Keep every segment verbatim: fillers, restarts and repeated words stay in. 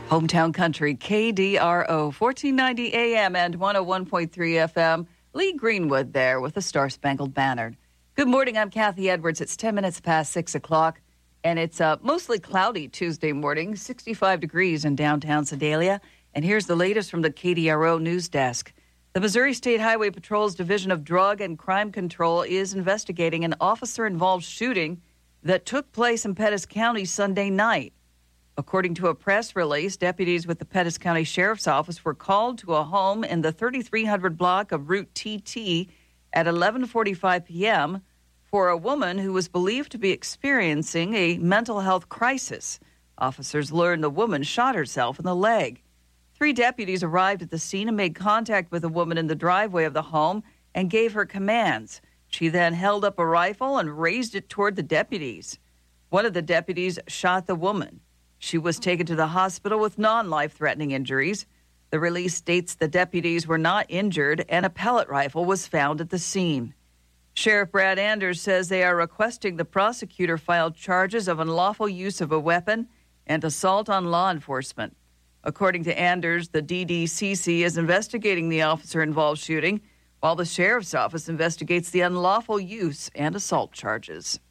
Hometown Country, K D R O, fourteen ninety A M and one oh one point three F M. Lee Greenwood there with the Star-Spangled Banner. Good morning, I'm Kathy Edwards. It's ten minutes past six o'clock, and it's a mostly cloudy Tuesday morning, sixty-five degrees in downtown Sedalia. And here's the latest from the K D R O news desk. The Missouri State Highway Patrol's Division of Drug and Crime Control is investigating an officer-involved shooting that took place in Pettis County Sunday night. According to a press release, deputies with the Pettis County Sheriff's Office were called to a home in the thirty-three hundred block of Route T T at eleven forty-five p.m. for a woman who was believed to be experiencing a mental health crisis. Officers learned the woman shot herself in the leg. Three deputies arrived at the scene and made contact with the woman in the driveway of the home and gave her commands. She then held up a rifle and raised it toward the deputies. One of the deputies shot the woman. She was taken to the hospital with non-life-threatening injuries. The release states the deputies were not injured and a pellet rifle was found at the scene. Sheriff Brad Anders says they are requesting the prosecutor file charges of unlawful use of a weapon and assault on law enforcement. According to Anders, the D D C C is investigating the officer-involved shooting, while the Sheriff's Office investigates the unlawful use and assault charges.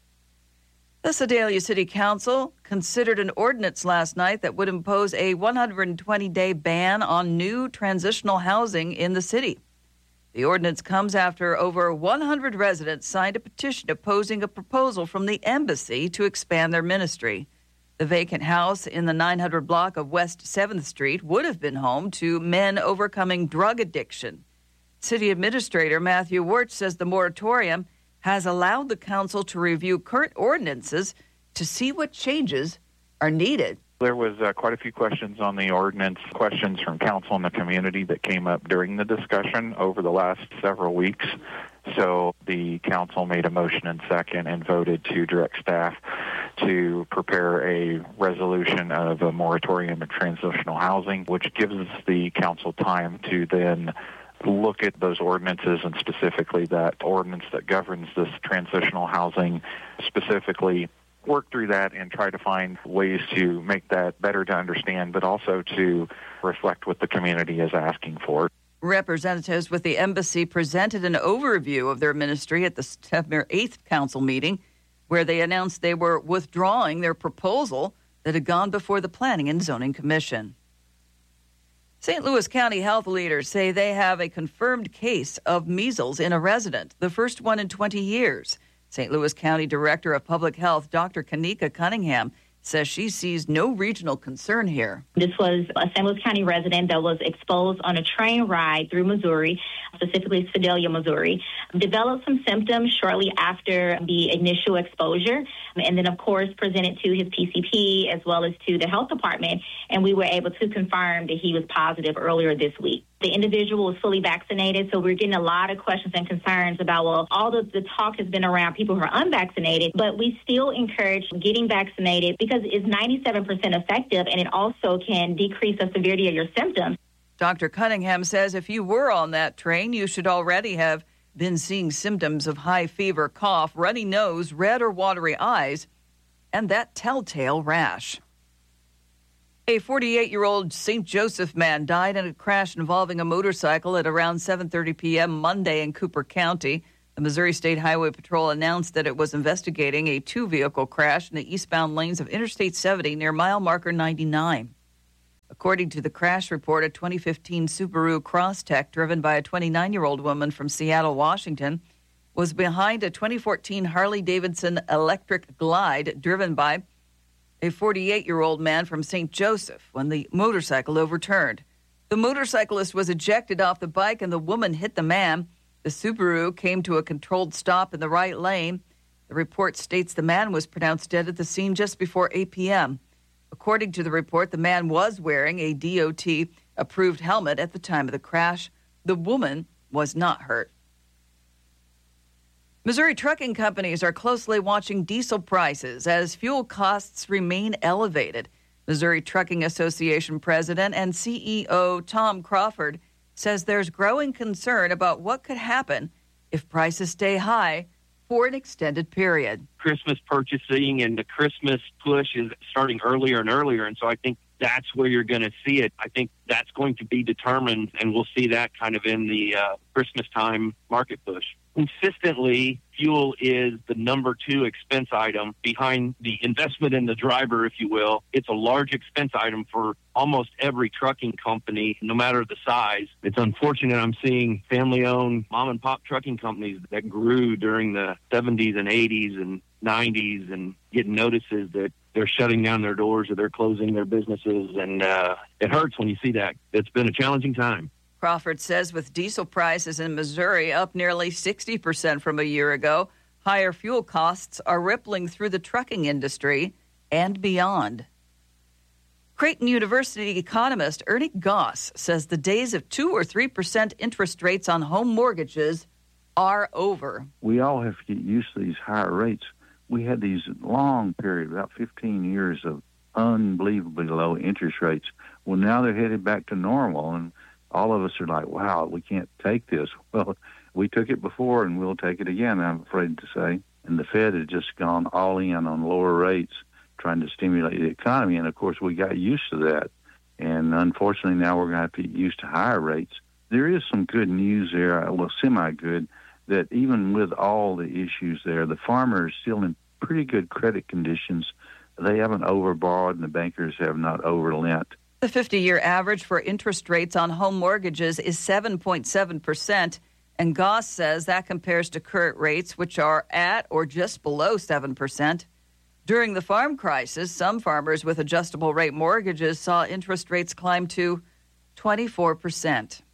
The Sedalia City Council considered an ordinance last night that would impose a one hundred twenty day ban on new transitional housing in the city. The ordinance comes after over one hundred residents signed a petition opposing a proposal from the embassy to expand their ministry. The vacant house in the nine hundred block of West seventh Street would have been home to men overcoming drug addiction. City Administrator Matthew Wirtz says the moratorium has allowed the council to review current ordinances to see what changes are needed. There was uh, quite a few questions on the ordinance, questions from council and the community that came up during the discussion over the last several weeks. So the council made a motion and second and voted to direct staff to prepare a resolution of a moratorium of transitional housing, which gives the council time to then look at those ordinances and specifically that ordinance that governs this transitional housing, specifically work through that and try to find ways to make that better to understand, but also to reflect what the community is asking for. Representatives with the embassy presented an overview of their ministry at the September eighth council meeting, where they announced they were withdrawing their proposal that had gone before the Planning and Zoning Commission. Saint Louis County health leaders say they have a confirmed case of measles in a resident, the first one in twenty years. Saint Louis County Director of Public Health, Doctor Kanika Cunningham, says she sees no regional concern here. This was a Saint Louis County resident that was exposed on a train ride through Missouri, specifically Sedalia, Missouri, developed some symptoms shortly after the initial exposure, and then, of course, presented to his P C P as well as to the health department, and we were able to confirm that he was positive earlier this week. The individual was fully vaccinated, so we're getting a lot of questions and concerns about, well, all the, the talk has been around people who are unvaccinated, but we still encourage getting vaccinated because it's ninety-seven percent effective, and it also can decrease the severity of your symptoms. Doctor Cunningham says if you were on that train, you should already have been seeing symptoms of high fever, cough, runny nose, red or watery eyes, and that telltale rash. A forty-eight-year-old Saint Joseph man died in a crash involving a motorcycle at around seven thirty p.m. Monday in Cooper County. The Missouri State Highway Patrol announced that it was investigating a two-vehicle crash in the eastbound lanes of Interstate seventy near mile marker ninety-nine. According to the crash report, a twenty fifteen Subaru Crosstrek driven by a twenty-nine-year-old woman from Seattle, Washington, was behind a twenty fourteen Harley-Davidson Electric Glide driven by a forty-eight-year-old man from Saint Joseph when the motorcycle overturned. The motorcyclist was ejected off the bike and the woman hit the man. The Subaru came to a controlled stop in the right lane. The report states the man was pronounced dead at the scene just before eight p.m. According to the report, the man was wearing a D O T-approved helmet at the time of the crash. The woman was not hurt. Missouri trucking companies are closely watching diesel prices as fuel costs remain elevated. Missouri Trucking Association President and C E O Tom Crawford says there's growing concern about what could happen if prices stay high for an extended period. Christmas purchasing and the Christmas push is starting earlier and earlier, and so I think that's where you're going to see it. I think that's going to be determined, and we'll see that kind of in the uh, Christmas time market push. Consistently, fuel is the number two expense item behind the investment in the driver, if you will. It's a large expense item for almost every trucking company, no matter the size. It's unfortunate I'm seeing family-owned mom-and-pop trucking companies that grew during the seventies and eighties and nineties and getting notices that they're shutting down their doors or they're closing their businesses, and uh, it hurts when you see that. It's been a challenging time. Crawford says with diesel prices in Missouri up nearly sixty percent from a year ago, higher fuel costs are rippling through the trucking industry and beyond. Creighton University economist Ernie Goss says the days of two or three percent interest rates on home mortgages are over. We all have to get used to these higher rates. We had these long periods, about fifteen years of unbelievably low interest rates. Well, now they're headed back to normal, and all of us are like, wow, we can't take this. Well, we took it before, and we'll take it again, I'm afraid to say. And the Fed has just gone all in on lower rates, trying to stimulate the economy. And, of course, we got used to that. And, unfortunately, now we're going to have to get used to higher rates. There is some good news there, well, semi-good, that even with all the issues there, the farmer is still in pretty good credit conditions. They haven't overborrowed, and the bankers have not overlent. The fifty-year average for interest rates on home mortgages is seven point seven percent, and Goss says that compares to current rates, which are at or just below seven percent. During the farm crisis, some farmers with adjustable rate mortgages saw interest rates climb to twenty-four percent.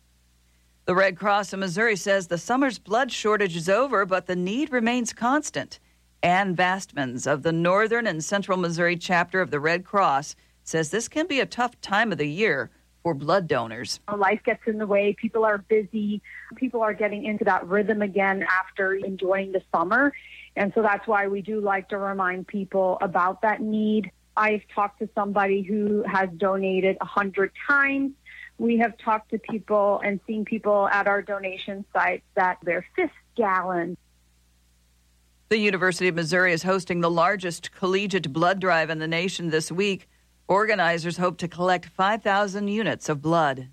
The Red Cross in Missouri says the summer's blood shortage is over, but the need remains constant. Ann Vastmans of the Northern and Central Missouri chapter of the Red Cross says this can be a tough time of the year for blood donors. Life gets in the way. People are busy. People are getting into that rhythm again after enjoying the summer. And so that's why we do like to remind people about that need. I've talked to somebody who has donated a hundred times. We have talked to people and seen people at our donation sites that their fifth gallon. The University of Missouri is hosting the largest collegiate blood drive in the nation this week. Organizers hope to collect five thousand units of blood.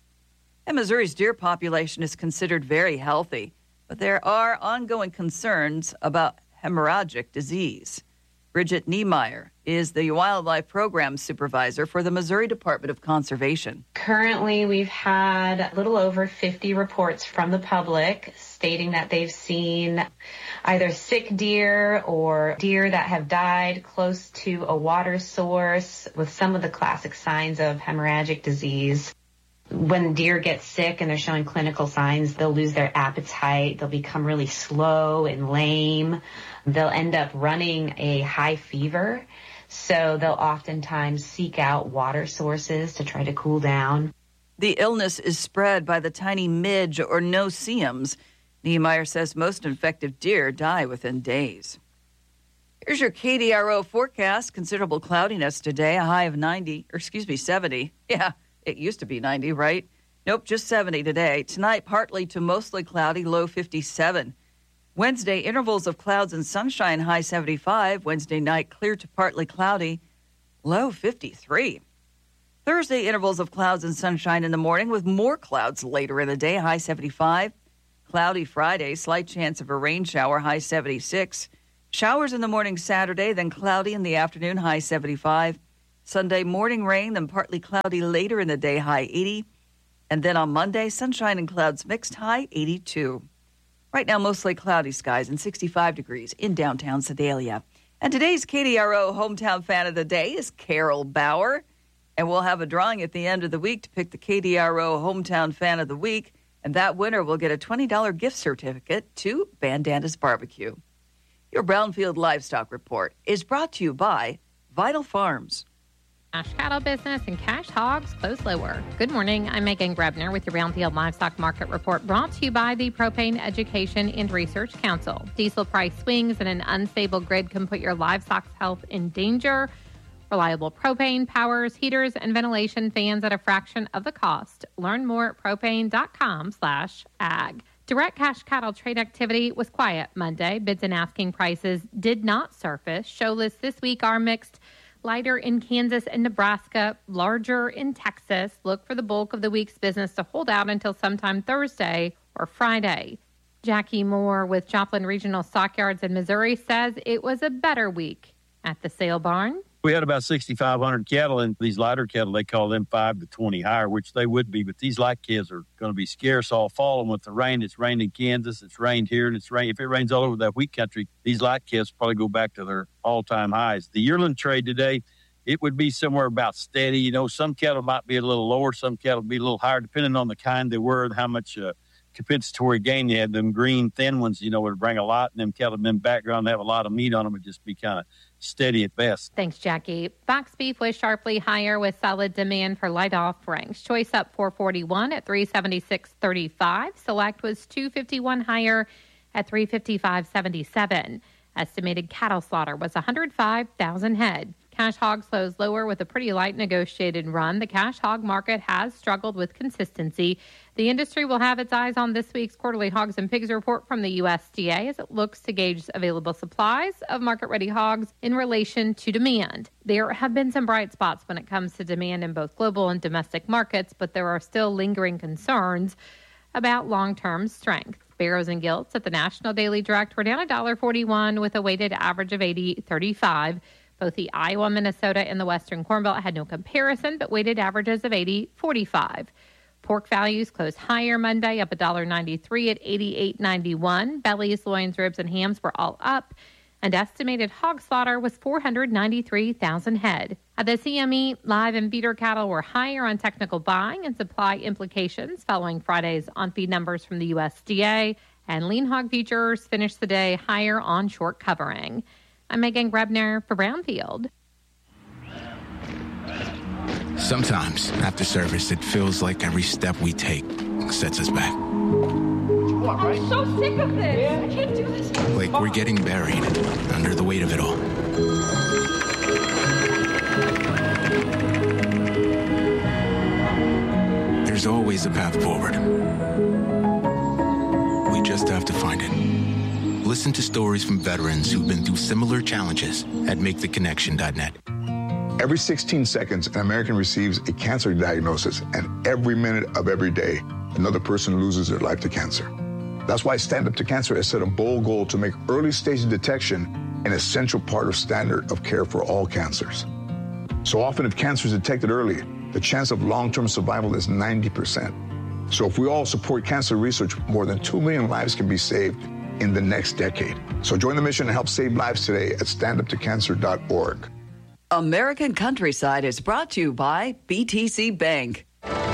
And Missouri's deer population is considered very healthy, but there are ongoing concerns about hemorrhagic disease. Bridget Niemeyer is the wildlife program supervisor for the Missouri Department of Conservation. Currently, we've had a little over fifty reports from the public stating that they've seen either sick deer or deer that have died close to a water source with some of the classic signs of hemorrhagic disease. When deer get sick and they're showing clinical signs, they'll lose their appetite, they'll become really slow and lame, they'll end up running a high fever, so they'll oftentimes seek out water sources to try to cool down. The illness is spread by the tiny midge or no-see-ums. Niemeyer says most infected deer die within days. Here's your K D R O forecast. Considerable cloudiness today, a high of ninety, or excuse me, seventy. Yeah, it used to be ninety, right? Nope, just seventy today. Tonight, partly to mostly cloudy, low fifty-seven. Wednesday, intervals of clouds and sunshine, high seventy-five. Wednesday night, clear to partly cloudy, low fifty-three. Thursday, intervals of clouds and sunshine in the morning with more clouds later in the day, high seventy-five. Cloudy Friday, slight chance of a rain shower, high seventy-six. Showers in the morning Saturday, then cloudy in the afternoon, high seventy-five. Sunday, morning rain, then partly cloudy later in the day, high eighty. And then on Monday, sunshine and clouds mixed, high eighty-two. Right now, mostly cloudy skies and sixty-five degrees in downtown Sedalia. And today's K D R O Hometown Fan of the Day is Carol Bauer. And we'll have a drawing at the end of the week to pick the K D R O Hometown Fan of the Week. And that winner will get a twenty dollars gift certificate to Bandanas Barbecue. Your Brownfield Livestock Report is brought to you by Vital Farms. Cash cattle business and cash hogs close lower. Good morning. I'm Megan Grebner with your Brownfield Livestock Market Report, brought to you by the Propane Education and Research Council. Diesel price swings and an unstable grid can put your livestock's health in danger. Reliable propane, powers, heaters, and ventilation fans at a fraction of the cost. Learn more at propane.com slash ag. Direct cash cattle trade activity was quiet Monday. Bids and asking prices did not surface. Show lists this week are mixed. lighter in Kansas and Nebraska, larger in Texas. Look for the bulk of the week's business to hold out until sometime Thursday or Friday. Jackie Moore with Joplin Regional Stockyards in Missouri says it was a better week at the sale barn. We had about sixty-five hundred cattle, and these lighter cattle, they call them five to twenty higher, which they would be, but these light calves are going to be scarce all fall. And with the rain, it's rained in Kansas, it's rained here, and it's rained. If it rains all over that wheat country, these light calves probably go back to their all-time highs. The yearling trade today, it would be somewhere about steady. You know, some cattle might be a little lower, some cattle be a little higher, depending on the kind they were and how much uh, compensatory gain they had. Them green, thin ones, you know, would bring a lot, and them cattle in the background, they have a lot of meat on them, would just be kind of steady at best. Thanks, Jackie. Box beef was sharply higher with solid demand for light offerings. Choice up four forty-one at three seventy-six thirty-five. Select was two fifty-one higher at three fifty-five seventy-seven. Estimated cattle slaughter was one hundred five thousand head. Cash hogs closed lower with a pretty light negotiated run. The cash hog market has struggled with consistency. The industry will have its eyes on this week's quarterly hogs and pigs report from the U S D A as it looks to gauge available supplies of market-ready hogs in relation to demand. There have been some bright spots when it comes to demand in both global and domestic markets, but there are still lingering concerns about long-term strength. Barrows and Gilts at the National Daily Direct were down one dollar forty-one with a weighted average of eighty thirty-five. Both the Iowa, Minnesota, and the Western Corn Belt had no comparison, but weighted averages of eighty forty-five. Pork values closed higher Monday, up one dollar ninety-three at eighty-eight ninety-one. Bellies, loins, ribs, and hams were all up, and estimated hog slaughter was four hundred ninety-three thousand head. At the C M E, live and feeder cattle were higher on technical buying and supply implications following Friday's on-feed numbers from the U S D A, and lean hog futures finished the day higher on short covering. I'm Megan Grebner for Brownfield. Sometimes, after service, it feels like every step we take sets us back. I'm so sick of this. I can't do this anymore. Like we're getting buried under the weight of it all. There's always a path forward. We just have to find it. Listen to stories from veterans who've been through similar challenges at make the connection dot net. Every sixteen seconds, an American receives a cancer diagnosis, and every minute of every day, another person loses their life to cancer. That's why Stand Up to Cancer has set a bold goal to make early-stage detection an essential part of standard of care for all cancers. So often, if cancer is detected early, the chance of long-term survival is ninety percent. So if we all support cancer research, more than two million lives can be saved in the next decade. So join the mission and help save lives today at stand up to cancer dot org. American Countryside is brought to you by B T C Bank.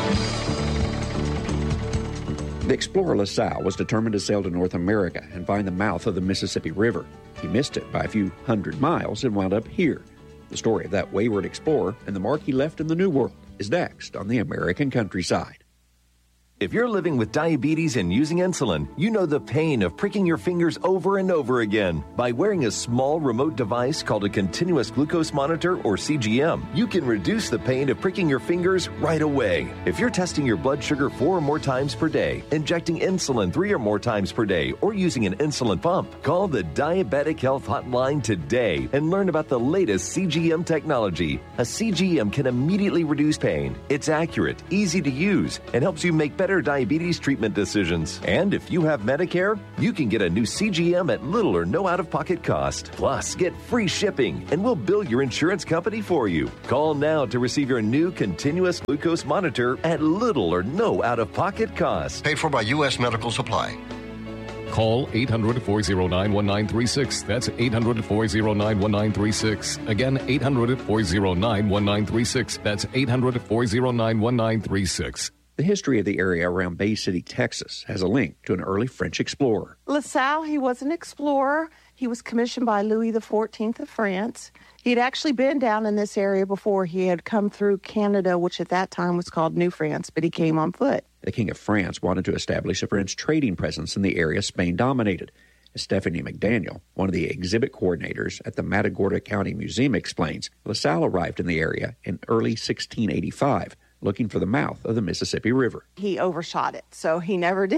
The explorer LaSalle was determined to sail to North America and find the mouth of the Mississippi River. He missed it by a few hundred miles and wound up here. The story of that wayward explorer and the mark he left in the New World is next on the American Countryside. If you're living with diabetes and using insulin, you know the pain of pricking your fingers over and over again. By wearing a small remote device called a continuous glucose monitor, or C G M, you can reduce the pain of pricking your fingers right away. If you're testing your blood sugar four or more times per day, injecting insulin three or more times per day, or using an insulin pump, call the Diabetic Health Hotline today and learn about the latest C G M technology. A C G M can immediately reduce pain. It's accurate, easy to use, and helps you make better diabetes treatment decisions. And if you have Medicare, you can get a new C G M at little or no out-of-pocket cost. Plus, get free shipping, and we'll bill your insurance company for you. Call now to receive your new continuous glucose monitor at little or no out-of-pocket cost. Paid for by U S Medical Supply. Call eight hundred, four oh nine, one nine three six. That's eight hundred, four oh nine, one nine three six. Again, eight hundred, four oh nine, one nine three six. That's eight hundred, four oh nine, one nine three six. The history of the area around Bay City, Texas, has a link to an early French explorer. LaSalle, he was an explorer. He was commissioned by Louis the fourteenth of France. He'd actually been down in this area before. He had come through Canada, which at that time was called New France, but he came on foot. The King of France wanted to establish a French trading presence in the area Spain dominated. As Stephanie McDaniel, one of the exhibit coordinators at the Matagorda County Museum, explains, LaSalle arrived in the area in early sixteen eighty-five. Looking for the mouth of the Mississippi River. He overshot it, so he never did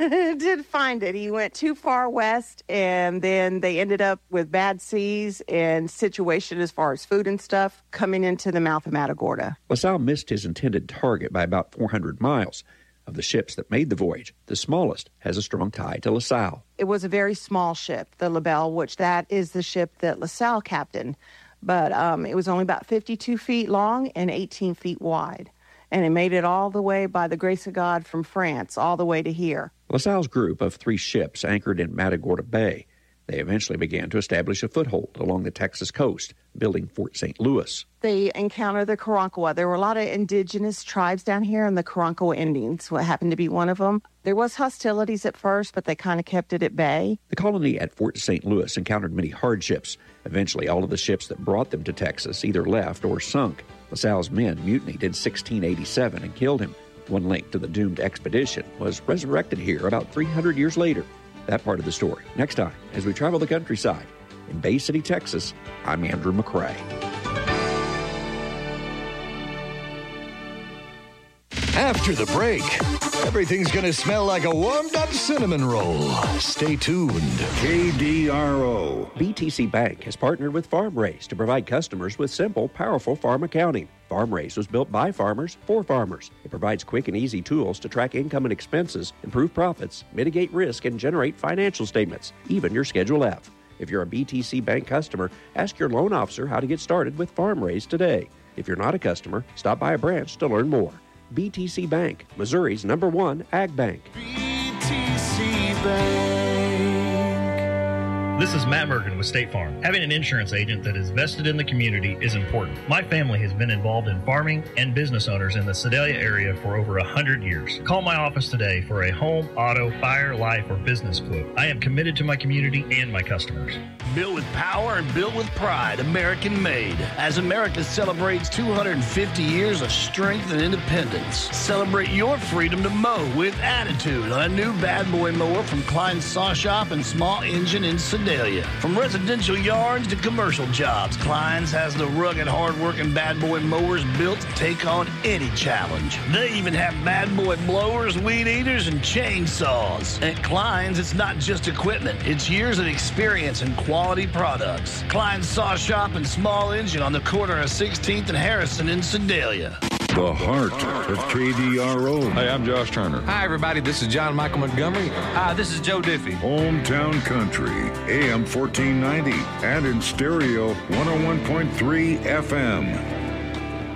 did find it. He went too far west, and then they ended up with bad seas and situation as far as food and stuff coming into the mouth of Matagorda. LaSalle missed his intended target by about four hundred miles. Of the ships that made the voyage, the smallest has a strong tie to LaSalle. It was a very small ship, the LaBelle, which that is the ship that LaSalle captained. But um, it was only about fifty-two feet long and eighteen feet wide. And it made it all the way, by the grace of God, from France, all the way to here. LaSalle's group of three ships anchored in Matagorda Bay. They eventually began to establish a foothold along the Texas coast, building Fort Saint Louis. They encountered the Karankawa. There were a lot of indigenous tribes down here, and the Karankawa Indians what happened to be one of them. There was hostilities at first, but they kind of kept it at bay. The colony at Fort Saint Louis encountered many hardships. Eventually, all of the ships that brought them to Texas either left or sunk. LaSalle's men mutinied in sixteen eighty-seven and killed him. One link to the doomed expedition was resurrected here about three hundred years later. That part of the story next time as we travel the countryside. In Bay City, Texas, I'm Andrew McCrae. After the break, everything's going to smell like a warmed-up cinnamon roll. Stay tuned. K D R O. B T C Bank has partnered with FarmRaise to provide customers with simple, powerful farm accounting. FarmRaise was built by farmers for farmers. It provides quick and easy tools to track income and expenses, improve profits, mitigate risk, and generate financial statements, even your Schedule F. If you're a B T C Bank customer, ask your loan officer how to get started with FarmRaise today. If you're not a customer, stop by a branch to learn more. B T C Bank, Missouri's number one ag bank. B T C Bank. This is Matt Mergen with State Farm. Having an insurance agent that is vested in the community is important. My family has been involved in farming and business owners in the Sedalia area for over one hundred years. Call my office today for a home, auto, fire, life, or business quote. I am committed to my community and my customers. Built with power and built with pride, American made. As America celebrates two hundred fifty years of strength and independence, celebrate your freedom to mow with attitude on a new Bad Boy mower from Klein's Saw Shop and Small Engine in Sedalia. From residential yards to commercial jobs, Klein's has the rugged, hard-working Bad Boy mowers built to take on any challenge. They even have Bad Boy blowers, weed eaters, and chainsaws. At Klein's, it's not just equipment. It's years of experience and quality products. Klein's Saw Shop and Small Engine on the corner of sixteenth and Harrison in Sedalia. The heart of K D R O. Hey, I'm Josh Turner. Hi, everybody. This is John Michael Montgomery. Hi, this is Joe Diffie. Hometown Country, A M fourteen ninety, and in stereo, one oh one point three F M.